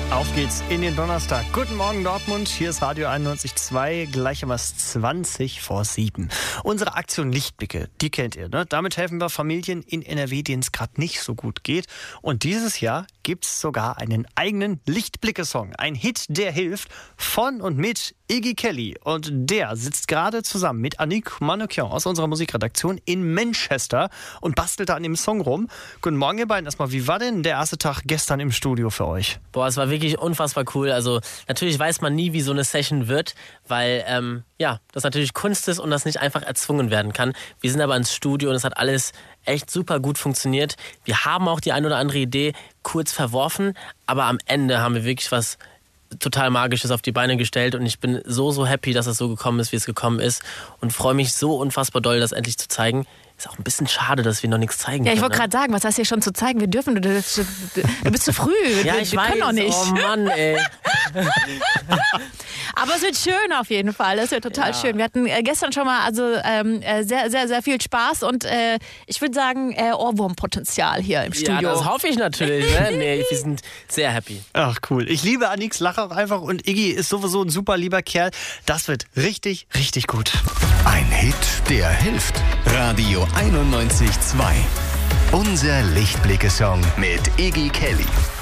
Auf geht's in den Donnerstag. Guten Morgen Dortmund, hier ist Radio 91.2, gleich um 7:20. Unsere Aktion Lichtblicke, die kennt ihr, ne? Damit helfen wir Familien in NRW, denen es gerade nicht so gut geht. Und dieses Jahr gibt's sogar einen eigenen Lichtblicke-Song. Ein Hit, der hilft, von und mit Iggy Kelly. Und der sitzt gerade zusammen mit Annick Manoukian aus unserer Musikredaktion in Manchester und bastelt da an dem Song rum. Guten Morgen ihr beiden erstmal. Wie war denn der erste Tag gestern im Studio für euch? Boah, es war wirklich unfassbar cool. Also natürlich weiß man nie, wie so eine Session wird, weil das natürlich Kunst ist und das nicht einfach erzwungen werden kann. Wir sind aber ins Studio und es hat alles echt super gut funktioniert. Wir haben auch die ein oder andere Idee kurz verworfen, aber am Ende haben wir wirklich was total Magisches auf die Beine gestellt und ich bin so happy, dass es so gekommen ist, wie es gekommen ist und freue mich so unfassbar doll, das endlich zu zeigen. Ist auch ein bisschen schade, dass wir noch nichts zeigen können. Ja, ich wollte gerade sagen, was hast du hier schon zu zeigen? Wir dürfen, du bist zu früh. Ja, ich weiß. Können noch nicht. Oh Mann, ey. Aber es wird schön auf jeden Fall. Es wird total schön. Wir hatten gestern schon mal sehr viel Spaß und ich würde sagen, Ohrwurmpotenzial hier im Studio. Ja, das hoffe ich natürlich. Ne? Nee, wir sind sehr happy. Ach cool. Ich liebe Annicks Lache auch einfach und Iggy ist sowieso ein super lieber Kerl. Das wird richtig, richtig gut. Ein Hit, der hilft. Radio 91.2. Unser Lichtblicke-Song mit Iggy Kelly.